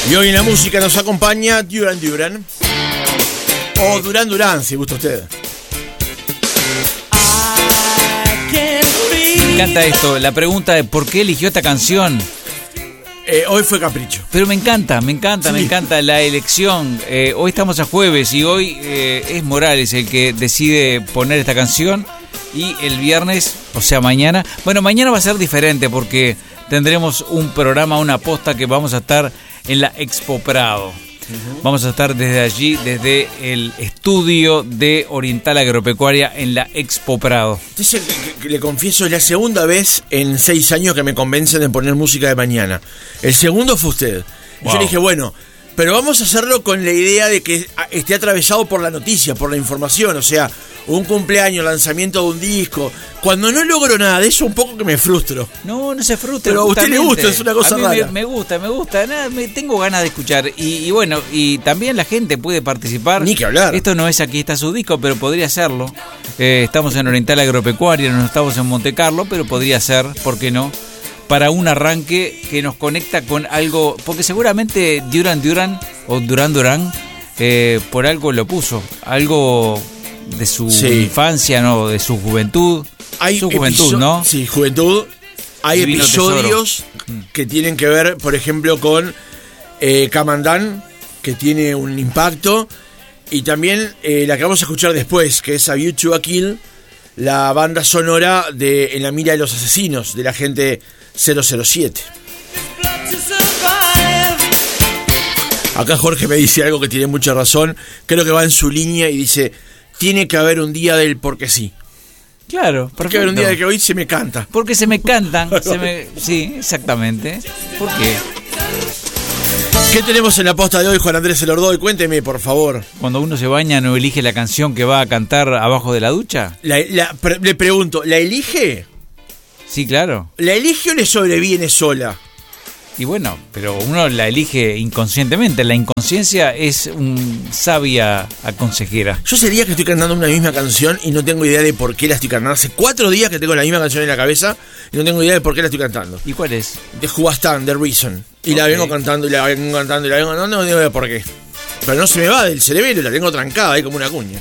Y hoy en la música nos acompaña Duran Duran. O Duran Duran, si gusta usted. Me encanta esto, la pregunta de por qué eligió esta canción. Hoy fue capricho. Pero me encanta la elección. Hoy estamos a jueves y hoy es Morales el que decide poner esta canción. Y el viernes, o sea mañana. Bueno, mañana va a ser diferente porque tendremos un programa, una posta que vamos a estar en la Expo Prado. Vamos a estar desde allí, desde el estudio de Oriental Agropecuaria en la Expo Prado. Entonces, le confieso, es la segunda vez en 6 años que me convencen de poner música de mañana. El segundo fue usted. Wow. Yo le dije, bueno, pero vamos a hacerlo con la idea de que esté atravesado por la noticia, por la información. O sea, un cumpleaños, lanzamiento de un disco. Cuando no logro nada de eso, un poco que me frustro. No se frustra. Pero a usted le gusta, es una cosa rara. Me gusta. Nada, tengo ganas de escuchar. Y bueno, y también la gente puede participar. Ni que hablar. Esto no es Aquí está su disco, pero podría serlo. Estamos en Oriental Agropecuaria, no estamos en Monte Carlo, pero podría ser, ¿por qué no? Para un arranque que nos conecta con algo, porque seguramente Duran Duran por algo lo puso, algo de su infancia, no, de su juventud. Hay juventud, ¿no? Sí, juventud. Hay Divino episodios que tienen que ver, por ejemplo, con Camandán, que tiene un impacto, y también la que vamos a escuchar después, que es A View to a Kill, la banda sonora de En la mira de los asesinos, de la gente 007. Acá Jorge me dice algo que tiene mucha razón, creo que va en su línea y dice, tiene que haber un día del porque sí. Claro, tiene que haber un día de que hoy se me canta. Porque se me cantan, sí, exactamente. ¿Por qué? ¿Qué tenemos en la posta de hoy, Juan Andrés Elordoy? Cuénteme, por favor. Cuando uno se baña, ¿no elige la canción que va a cantar abajo de la ducha? Le pregunto, ¿la elige? Sí, claro. ¿La elige o le sobreviene sola? Y bueno, pero uno la elige inconscientemente. La inconsciencia es un sabia consejera. Yo sería que estoy cantando una misma canción y no tengo idea de por qué la estoy cantando. Hace 4 días que tengo la misma canción en la cabeza y no tengo idea de por qué la estoy cantando. ¿Y cuál es? The Who Was Stand, The Reason. Y la vengo cantando, y la vengo cantando, y la vengo cantando, no tengo idea de por qué. Pero no se me va del cerebro, la tengo trancada ahí como una cuña.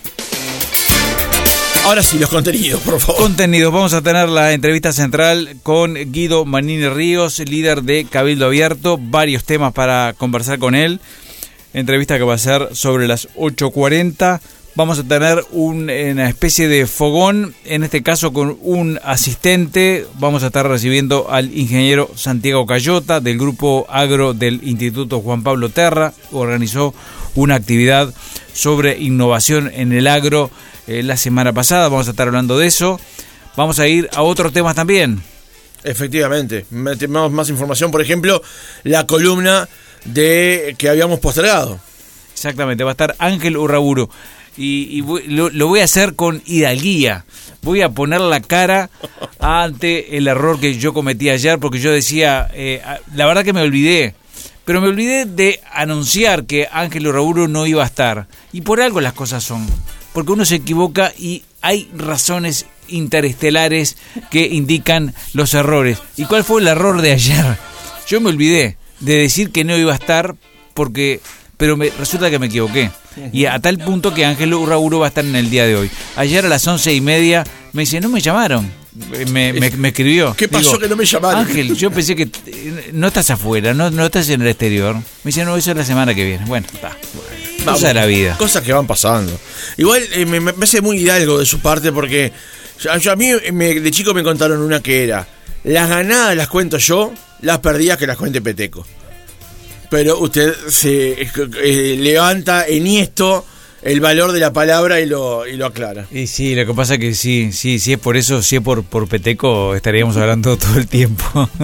Ahora sí, los contenidos, por favor. Contenidos. Vamos a tener la entrevista central con Guido Manini Ríos, líder de Cabildo Abierto. Varios temas para conversar con él. Entrevista que va a ser sobre las 8:40. Vamos a tener una especie de fogón, en este caso con un asistente. Vamos a estar recibiendo al ingeniero Santiago Cayota del Grupo Agro del Instituto Juan Pablo Terra. Organizó una actividad sobre innovación en el agro la semana pasada. Vamos a estar hablando de eso. Vamos a ir a otros temas también. Efectivamente, tenemos más información, por ejemplo, la columna de que habíamos postergado. Exactamente, va a estar Ángel Urraburu y lo voy a hacer con hidalguía. Voy a poner la cara ante el error que yo cometí ayer, porque yo decía, la verdad que me olvidé, pero me olvidé de anunciar que Ángel Urraburu no iba a estar. Y por algo las cosas son, porque uno se equivoca y hay razones interestelares que indican los errores. ¿Y cuál fue el error de ayer? Yo me olvidé de decir que no iba a estar, pero resulta que me equivoqué. Y a tal punto que Ángel Urraburu va a estar en el día de hoy. Ayer a las 11:30 me dice, no me llamaron. Me escribió. ¿Qué pasó? Digo, que no me llamaron? Ángel, yo pensé que no estás afuera, no estás en el exterior. Me dice, no, eso es la semana que viene. Bueno, está. Cosa de la vida. Cosas que van pasando. Igual me parece muy hidalgo de su parte, porque a mí de chico me contaron una que era: las ganadas las cuento yo, las perdidas que las cuente Peteco. Pero usted se levanta en esto el valor de la palabra y lo aclara. Y sí, lo que pasa es que sí es por eso, si es por Peteco, estaríamos hablando todo el tiempo.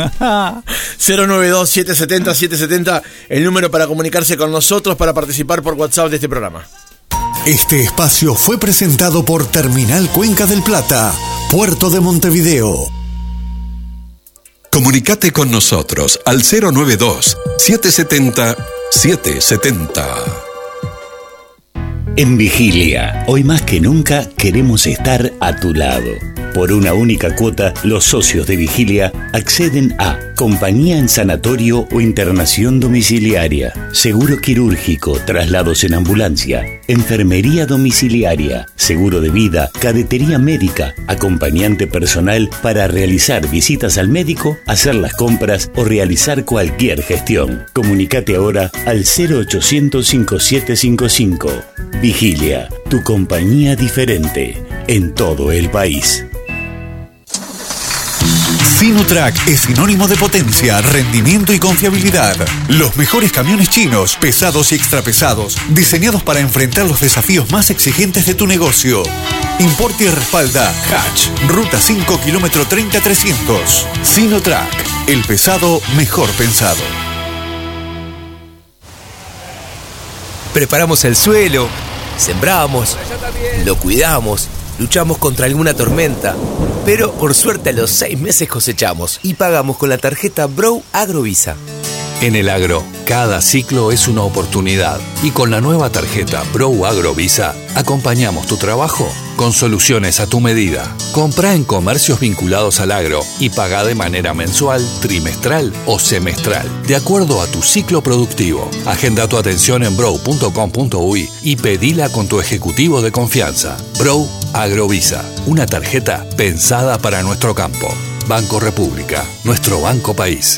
092-770-770, el número para comunicarse con nosotros, para participar por WhatsApp de este programa. Este espacio fue presentado por Terminal Cuenca del Plata, Puerto de Montevideo. Comunicate con nosotros al 092-770-770. En Vigilia, hoy más que nunca queremos estar a tu lado. Por una única cuota, los socios de Vigilia acceden a compañía en sanatorio o internación domiciliaria, seguro quirúrgico, traslados en ambulancia, enfermería domiciliaria, seguro de vida, cadetería médica, acompañante personal para realizar visitas al médico, hacer las compras o realizar cualquier gestión. Comunicate ahora al 0800 5755. Vigilia, tu compañía diferente en todo el país. Sinotrack es sinónimo de potencia, rendimiento y confiabilidad. Los mejores camiones chinos, pesados y extrapesados, diseñados para enfrentar los desafíos más exigentes de tu negocio. Importa y respalda Hatch, Ruta 5, kilómetro 30300. Sinotrack, el pesado mejor pensado. Preparamos el suelo, sembramos, lo cuidamos, luchamos contra alguna tormenta, pero por suerte a los 6 meses cosechamos y pagamos con la tarjeta Bro Agrovisa. En el agro, cada ciclo es una oportunidad y con la nueva tarjeta Bro Agrovisa acompañamos tu trabajo con soluciones a tu medida. Comprá en comercios vinculados al agro y pagá de manera mensual, trimestral o semestral, de acuerdo a tu ciclo productivo. Agenda tu atención en bro.com.uy y pedila con tu ejecutivo de confianza. Bro Agrovisa, una tarjeta pensada para nuestro campo. Banco República, nuestro banco país.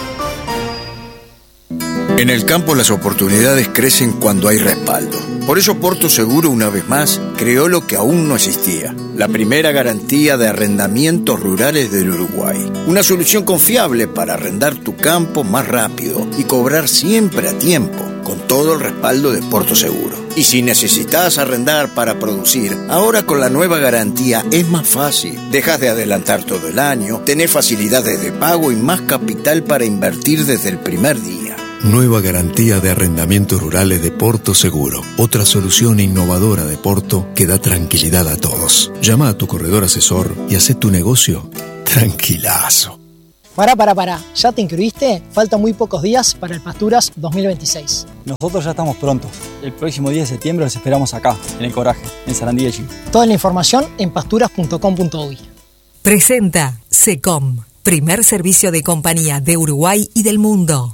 En el campo las oportunidades crecen cuando hay respaldo. Por eso Porto Seguro, una vez más, creó lo que aún no existía: la primera garantía de arrendamientos rurales del Uruguay. Una solución confiable para arrendar tu campo más rápido y cobrar siempre a tiempo, con todo el respaldo de Porto Seguro. Y si necesitas arrendar para producir, ahora con la nueva garantía es más fácil. Dejas de adelantar todo el año, tenés facilidades de pago y más capital para invertir desde el primer día. Nueva garantía de arrendamientos rurales de Porto Seguro. Otra solución innovadora de Porto que da tranquilidad a todos. Llama a tu corredor asesor y haz tu negocio tranquilazo. Pará. ¿Ya te inscribiste? Faltan muy pocos días para el Pasturas 2026. Nosotros ya estamos prontos. El próximo 10 de septiembre los esperamos acá, en El Coraje, en Sarandí de Chile. Toda la información en pasturas.com.uy. Presenta SECOM, primer servicio de compañía de Uruguay y del mundo.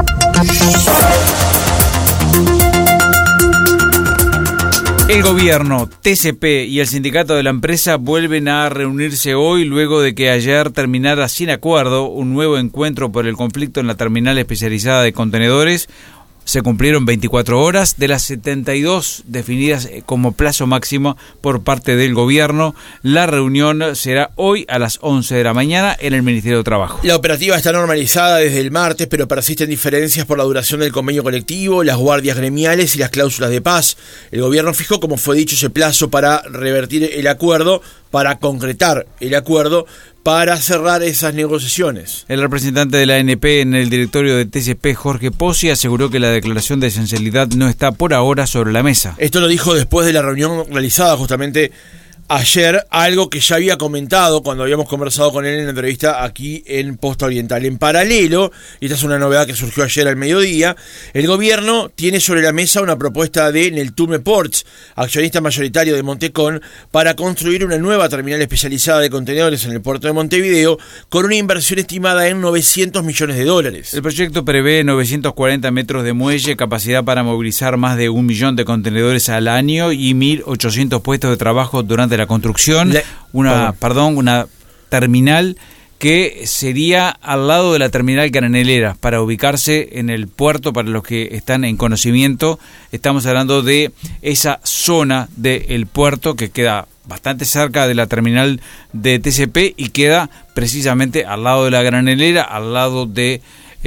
El gobierno, TCP y el sindicato de la empresa vuelven a reunirse hoy luego de que ayer terminara sin acuerdo un nuevo encuentro por el conflicto en la terminal especializada de contenedores. Se cumplieron 24 horas de las 72 definidas como plazo máximo por parte del gobierno. La reunión será hoy a las 11 de la mañana en el Ministerio de Trabajo. La operativa está normalizada desde el martes, pero persisten diferencias por la duración del convenio colectivo, las guardias gremiales y las cláusulas de paz. El gobierno fijó, como fue dicho, ese plazo para revertir el acuerdo, para concretar el acuerdo, para cerrar esas negociaciones. El representante de la ANP en el directorio de TCP, Jorge Pozzi, aseguró que la declaración de esencialidad no está por ahora sobre la mesa. Esto lo dijo después de la reunión realizada justamente ayer, algo que ya había comentado cuando habíamos conversado con él en la entrevista aquí en Posta Oriental. En paralelo, y esta es una novedad que surgió ayer al mediodía, el gobierno tiene sobre la mesa una propuesta de Neltume Ports, accionista mayoritario de Montecón, para construir una nueva terminal especializada de contenedores en el puerto de Montevideo con una inversión estimada en $900 millones. El proyecto prevé 940 metros de muelle, capacidad para movilizar más de 1 millón de contenedores al año y 1.800 puestos de trabajo durante la construcción, una terminal que sería al lado de la terminal Granelera, para ubicarse en el puerto. Para los que están en conocimiento, estamos hablando de esa zona del puerto que queda bastante cerca de la terminal de TCP y queda precisamente al lado de la Granelera, al lado de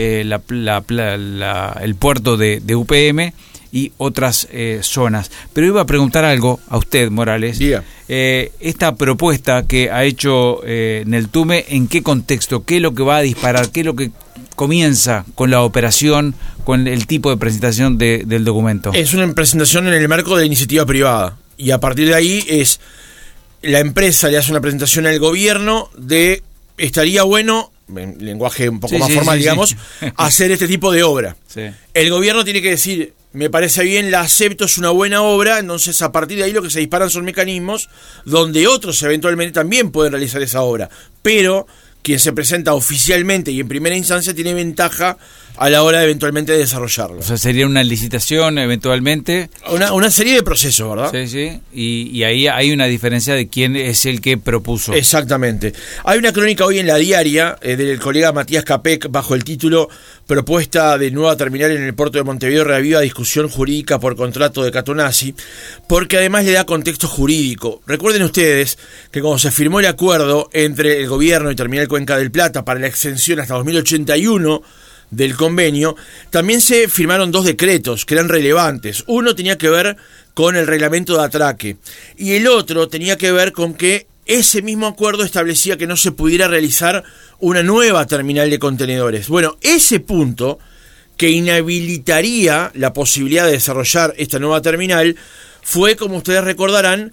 el puerto de UPM y otras zonas. Pero iba a preguntar algo a usted, Morales. Esta propuesta que ha hecho Neltume, ¿en qué contexto? ¿Qué es lo que va a disparar? ¿Qué es lo que comienza con la operación, con el tipo de presentación del documento? Es una presentación en el marco de la iniciativa privada, y a partir de ahí es la empresa le hace una presentación al gobierno de estaría bueno, en lenguaje un poco más formal, digamos, hacer este tipo de obra. Sí. El gobierno tiene que decir me parece bien, la acepto, es una buena obra, entonces a partir de ahí lo que se disparan son mecanismos donde otros eventualmente también pueden realizar esa obra, pero quien se presenta oficialmente y en primera instancia tiene ventaja a la hora de eventualmente desarrollarlo. O sea, sería una licitación eventualmente. Una serie de procesos, ¿verdad? Sí, sí. Y ahí hay una diferencia de quién es el que propuso. Exactamente. Hay una crónica hoy en La Diaria del colega Matías Capec bajo el título Propuesta de nueva terminal en el puerto de Montevideo reaviva discusión jurídica por contrato de Catonazzi, porque además le da contexto jurídico. Recuerden ustedes que cuando se firmó el acuerdo entre el gobierno y Terminal Cuenca del Plata para la extensión hasta 2081 del convenio, también se firmaron 2 decretos que eran relevantes. Uno tenía que ver con el reglamento de atraque y el otro tenía que ver con que ese mismo acuerdo establecía que no se pudiera realizar una nueva terminal de contenedores. Bueno, ese punto que inhabilitaría la posibilidad de desarrollar esta nueva terminal fue, como ustedes recordarán,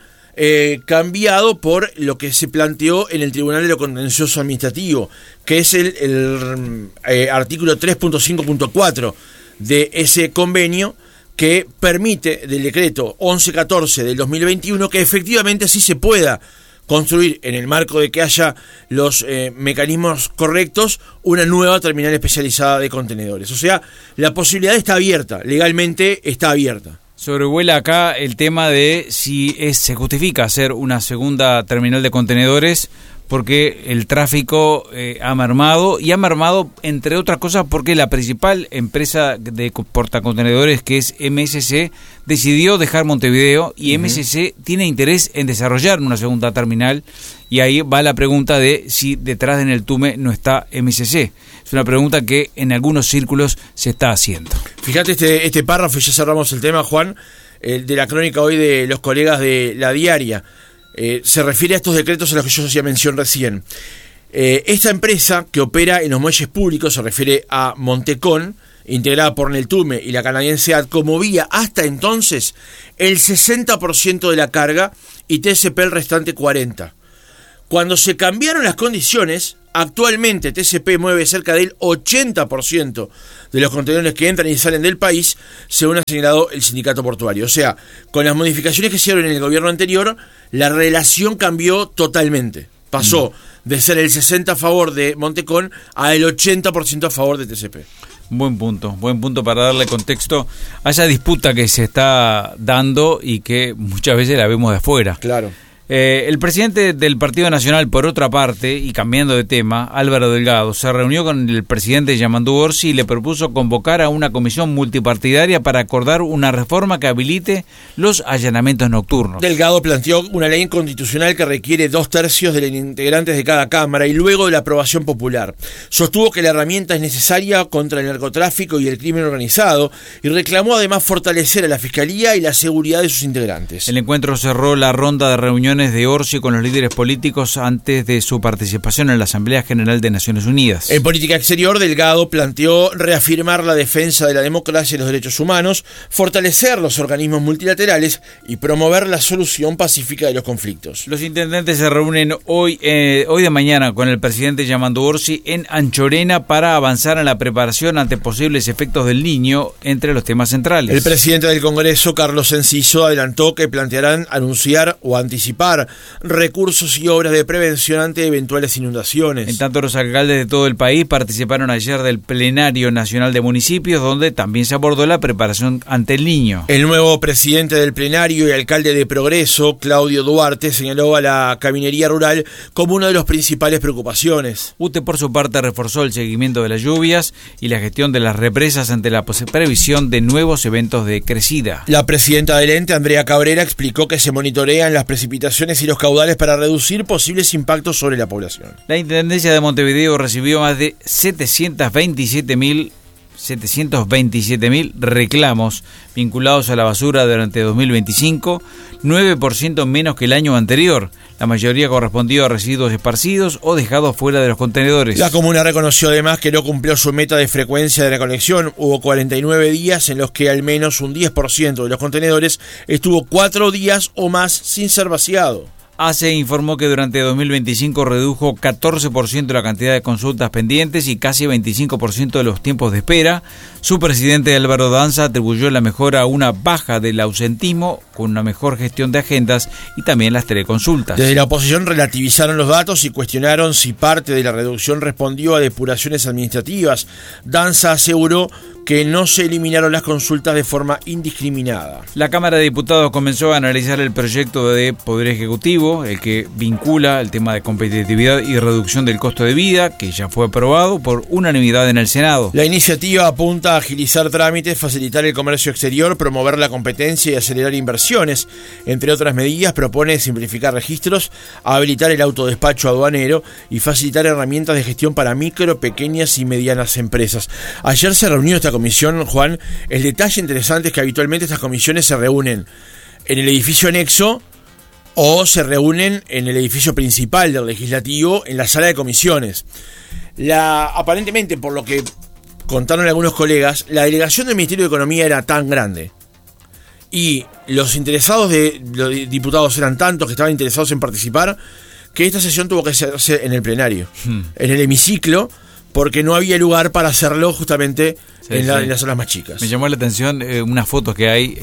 cambiado por lo que se planteó en el Tribunal de lo Contencioso Administrativo, que es el artículo 3.5.4 de ese convenio, que permite del decreto 1114 del 2021 que efectivamente sí se pueda construir, en el marco de que haya los mecanismos correctos, una nueva terminal especializada de contenedores. O sea, la posibilidad está abierta, legalmente está abierta. Sobrevuela acá el tema de si se justifica hacer una segunda terminal de contenedores, porque el tráfico ha mermado, y ha mermado entre otras cosas porque la principal empresa de portacontenedores, que es MSC, decidió dejar Montevideo, y MSC tiene interés en desarrollar una segunda terminal, y ahí va la pregunta de si detrás de Neltume no está MSC. Es una pregunta que en algunos círculos se está haciendo. Fíjate este párrafo, y ya cerramos el tema, Juan, el de la crónica hoy de los colegas de La Diaria. Se refiere a estos decretos a los que yo hacía mención recién. Esta empresa que opera en los muelles públicos, se refiere a Montecón, integrada por Neltume y la canadiense ADCO, movía hasta entonces el 60% de la carga y TCP el restante 40%. Cuando se cambiaron las condiciones, actualmente TCP mueve cerca del 80% de los contenedores que entran y salen del país, según ha señalado el sindicato portuario. O sea, con las modificaciones que hicieron en el gobierno anterior, la relación cambió totalmente. Pasó de ser el 60% a favor de Montecón a el 80% a favor de TCP. Buen punto para darle contexto a esa disputa que se está dando y que muchas veces la vemos de afuera. Claro. El presidente del Partido Nacional, por otra parte, y cambiando de tema, Álvaro Delgado, se reunió con el presidente Yamandú Orsi y le propuso convocar a una comisión multipartidaria para acordar una reforma que habilite los allanamientos nocturnos. Delgado planteó una ley inconstitucional que requiere 2/3 de los integrantes de cada Cámara y luego de la aprobación popular. Sostuvo que la herramienta es necesaria contra el narcotráfico y el crimen organizado y reclamó además fortalecer a la Fiscalía y la seguridad de sus integrantes. El encuentro cerró la ronda de reuniones de Orsi con los líderes políticos antes de su participación en la Asamblea General de Naciones Unidas. En política exterior, Delgado planteó reafirmar la defensa de la democracia y los derechos humanos, fortalecer los organismos multilaterales y promover la solución pacífica de los conflictos. Los intendentes se reúnen hoy de mañana con el presidente Yamandú Orsi en Anchorena para avanzar en la preparación ante posibles efectos del Niño entre los temas centrales. El presidente del Congreso, Carlos Enciso, adelantó que plantearán anunciar o anticipar recursos y obras de prevención ante eventuales inundaciones. En tanto, los alcaldes de todo el país participaron ayer del Plenario Nacional de Municipios, donde también se abordó la preparación ante el Niño. El nuevo presidente del plenario y alcalde de Progreso, Claudio Duarte, señaló a la caminería rural como una de las principales preocupaciones. UTE, por su parte, reforzó el seguimiento de las lluvias y la gestión de las represas ante la previsión de nuevos eventos de crecida. La presidenta del ente, Andrea Cabrera, explicó que se monitorean las precipitaciones y los caudales para reducir posibles impactos sobre la población. La Intendencia de Montevideo recibió más de 727.000 reclamos vinculados a la basura durante 2025, 9% menos que el año anterior. La mayoría correspondió a residuos esparcidos o dejados fuera de los contenedores. La comuna reconoció además que no cumplió su meta de frecuencia de recolección. Hubo 49 días en los que al menos un 10% de los contenedores estuvo 4 días o más sin ser vaciado. ACE informó que durante 2025 redujo 14% la cantidad de consultas pendientes y casi 25% de los tiempos de espera. Su presidente Álvaro Danza atribuyó la mejora a una baja del ausentismo con una mejor gestión de agendas y también las teleconsultas. Desde la oposición relativizaron los datos y cuestionaron si parte de la reducción respondió a depuraciones administrativas. Danza aseguró que no se eliminaron las consultas de forma indiscriminada. La Cámara de Diputados comenzó a analizar el proyecto de Poder Ejecutivo, el que vincula el tema de competitividad y reducción del costo de vida, que ya fue aprobado por unanimidad en el Senado. La iniciativa apunta a agilizar trámites, facilitar el comercio exterior, promover la competencia y acelerar inversiones. Entre otras medidas, propone simplificar registros, habilitar el autodespacho aduanero y facilitar herramientas de gestión para micro, pequeñas y medianas empresas. Ayer se reunió esta comisión, Juan. El detalle interesante es que habitualmente estas comisiones se reúnen en el edificio anexo o se reúnen en el edificio principal del Legislativo, en la sala de comisiones. Aparentemente, por lo que contaron algunos colegas, la delegación del Ministerio de Economía era tan grande y los interesados de los diputados eran tantos que estaban interesados en participar, que esta sesión tuvo que hacerse en el plenario, en el hemiciclo, porque no había lugar para hacerlo justamente en las zonas más chicas. Me llamó la atención unas fotos que hay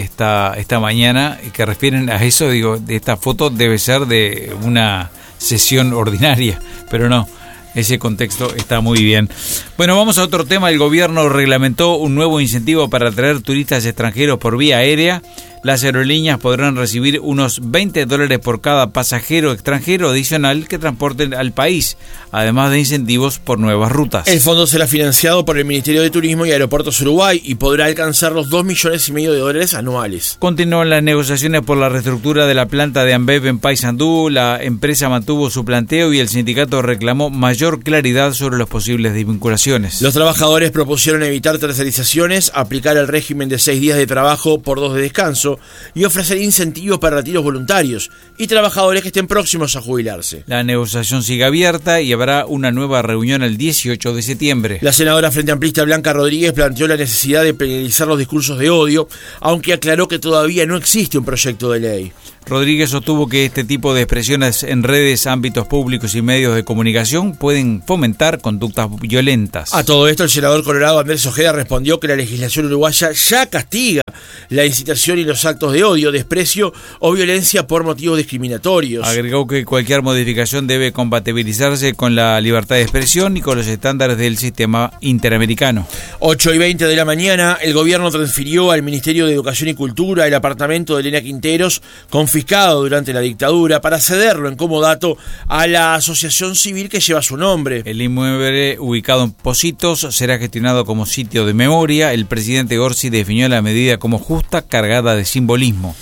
esta mañana que refieren a eso. Digo, esta foto debe ser de una sesión ordinaria, pero no, ese contexto está muy bien. Bueno, vamos a otro tema. El gobierno reglamentó un nuevo incentivo para atraer turistas extranjeros por vía aérea. Las aerolíneas podrán recibir unos $20 por cada pasajero extranjero adicional que transporten al país, además de incentivos por nuevas rutas. El fondo será financiado por el Ministerio de Turismo y Aeropuertos Uruguay y podrá alcanzar los $2,5 millones anuales. Continúan las negociaciones por la reestructura de la planta de Ambev en Paysandú. La empresa mantuvo su planteo y el sindicato reclamó mayor claridad sobre los posibles desvinculaciones. Los trabajadores propusieron evitar tercerizaciones, aplicar el régimen de 6 días de trabajo por 2 de descanso y ofrecer incentivos para retiros voluntarios y trabajadores que estén próximos a jubilarse. La negociación sigue abierta y habrá una nueva reunión el 18 de septiembre. La senadora Frente Amplista Blanca Rodríguez planteó la necesidad de penalizar los discursos de odio, aunque aclaró que todavía no existe un proyecto de ley. Rodríguez sostuvo que este tipo de expresiones en redes, ámbitos públicos y medios de comunicación pueden fomentar conductas violentas. A todo esto, el senador colorado Andrés Ojeda respondió que la legislación uruguaya ya castiga la incitación y los actos de odio, desprecio o violencia por motivos discriminatorios. Agregó que cualquier modificación debe compatibilizarse con la libertad de expresión y con los estándares del sistema interamericano. 8:20 de la mañana, el gobierno transfirió al Ministerio de Educación y Cultura el apartamento de Elena Quinteros, confiscado durante la dictadura, para cederlo en comodato a la asociación civil que lleva su nombre. El inmueble, ubicado en Positos, será gestionado como sitio de memoria. El presidente Orsi definió la medida como justa, cargada de simbolismo.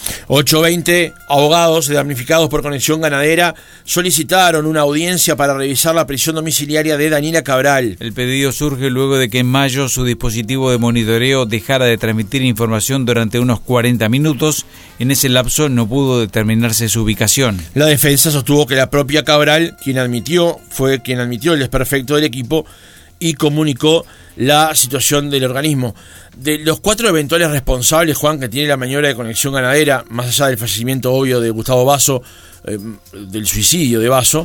8:20, abogados de damnificados por conexión ganadera solicitaron una audiencia para revisar la prisión domiciliaria de Daniela Cabral. El pedido surge luego de que en mayo su dispositivo de monitoreo dejara de transmitir información durante unos 40 minutos. En ese lapso no pudo determinarse su ubicación. La defensa sostuvo que la propia Cabral, fue quien admitió el desperfecto del equipo y comunicó la situación del organismo. De los 4 eventuales responsables, Juan, que tiene la maniobra de conexión ganadera, más allá del fallecimiento obvio de Gustavo Basso, del suicidio de Basso,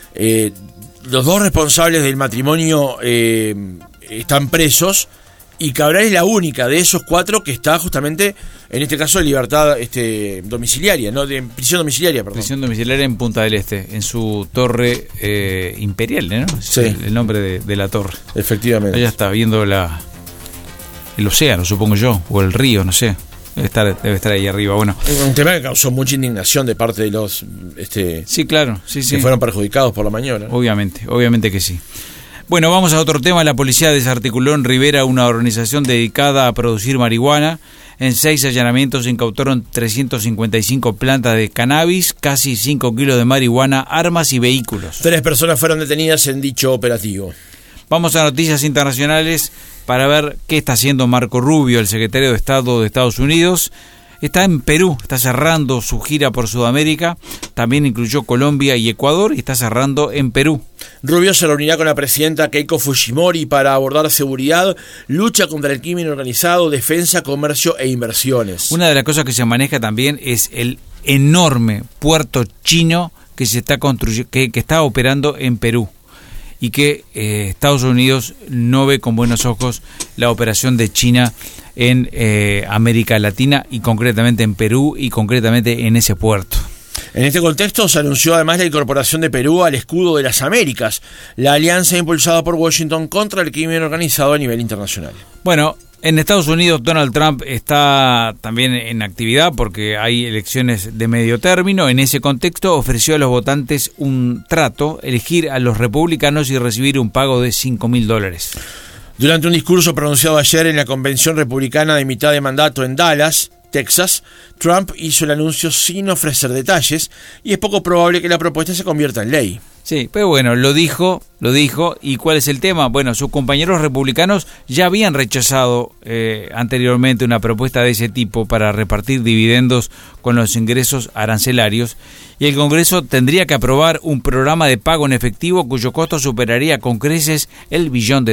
los 2 responsables del matrimonio están presos, y Cabral es la única de esos 4 que está justamente, en este caso, en libertad domiciliaria, no, de prisión domiciliaria, perdón. Prisión domiciliaria en Punta del Este, en su torre imperial, ¿no? Sí. El nombre de la torre. Efectivamente. Allá está viendo el océano, supongo yo, o el río, no sé. Debe estar ahí arriba. Bueno, un tema que causó mucha indignación de parte de los sí, claro, sí. que fueron perjudicados por la maniobra. Obviamente que sí. Bueno, vamos a otro tema. La policía desarticuló en Rivera una organización dedicada a producir marihuana. En 6 allanamientos se incautaron 355 plantas de cannabis, casi 5 kilos de marihuana, armas y vehículos. 3 personas fueron detenidas en dicho operativo. Vamos a noticias internacionales para ver qué está haciendo Marco Rubio, el secretario de Estado de Estados Unidos. Está en Perú, está cerrando su gira por Sudamérica, también incluyó Colombia y Ecuador y está cerrando en Perú. Rubio se reunirá con la presidenta Keiko Fujimori para abordar seguridad, lucha contra el crimen organizado, defensa, comercio e inversiones. Una de las cosas que se maneja también es el enorme puerto chino que se está que está operando en Perú y que Estados Unidos no ve con buenos ojos la operación de China en América Latina y concretamente en Perú y concretamente en ese puerto. En este contexto se anunció además la incorporación de Perú al escudo de las Américas, la alianza impulsada por Washington contra el crimen organizado a nivel internacional. Bueno, en Estados Unidos Donald Trump está también en actividad porque hay elecciones de medio término. En ese contexto ofreció a los votantes un trato, elegir a los republicanos y recibir un pago de $5.000. Durante un discurso pronunciado ayer en la convención republicana de mitad de mandato en Dallas, Texas, Trump hizo el anuncio sin ofrecer detalles y es poco probable que la propuesta se convierta en ley. Sí, pero bueno, lo dijo, ¿y cuál es el tema? Bueno, sus compañeros republicanos ya habían rechazado anteriormente una propuesta de ese tipo para repartir dividendos con los ingresos arancelarios y el Congreso tendría que aprobar un programa de pago en efectivo cuyo costo superaría con creces el $1 billón.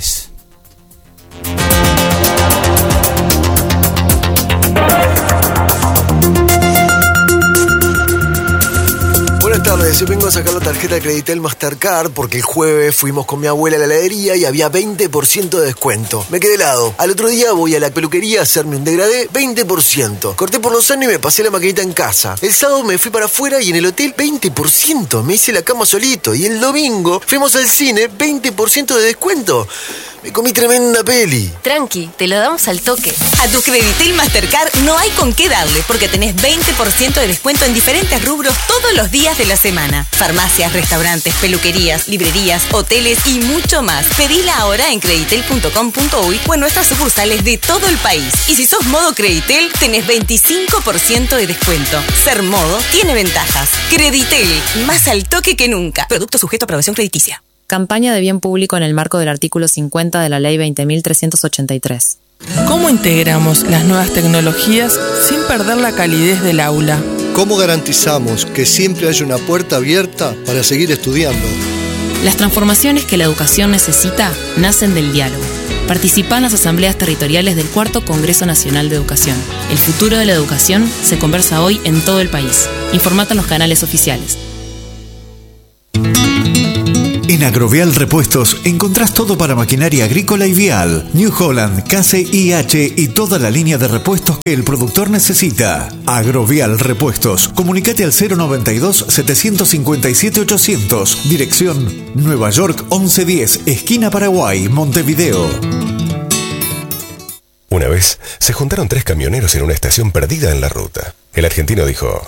Buenas tardes, vengo a sacar la tarjeta de Creditel Mastercard porque el jueves fuimos con mi abuela a la heladería y había 20% de descuento. Me quedé helado. Al otro día voy a la peluquería a hacerme un degradé, 20%. Corté por los años y me pasé la maquinita en casa. El sábado me fui para afuera y en el hotel 20%. Me hice la cama solito. Y el domingo fuimos al cine, 20% de descuento. Me comí tremenda peli. Tranqui, te lo damos al toque. A tu Creditel Mastercard no hay con qué darle porque tenés 20% de descuento en diferentes rubros todos los días de la semana. Farmacias, restaurantes, peluquerías, librerías, hoteles y mucho más. Pedila ahora en creditel.com.uy o en nuestras sucursales de todo el país. Y si sos modo Creditel, tenés 25% de descuento. Ser modo tiene ventajas. Creditel, más al toque que nunca. Producto sujeto a aprobación crediticia. Campaña de bien público en el marco del artículo 50 de la Ley 20.383. ¿Cómo integramos las nuevas tecnologías sin perder la calidez del aula? ¿Cómo garantizamos que siempre haya una puerta abierta para seguir estudiando? Las transformaciones que la educación necesita nacen del diálogo. Participa en las asambleas territoriales del 4º Congreso Nacional de Educación. El futuro de la educación se conversa hoy en todo el país. Informate en los canales oficiales. En Agrovial Repuestos encontrás todo para maquinaria agrícola y vial. New Holland, Case IH y toda la línea de repuestos que el productor necesita. Agrovial Repuestos. Comunicate al 092-757-800. Dirección Nueva York 1110, esquina Paraguay, Montevideo. Una vez se juntaron 3 camioneros en una estación perdida en la ruta. El argentino dijo: